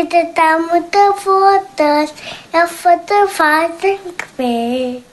vida está muito fotos, a foto fazem que ver.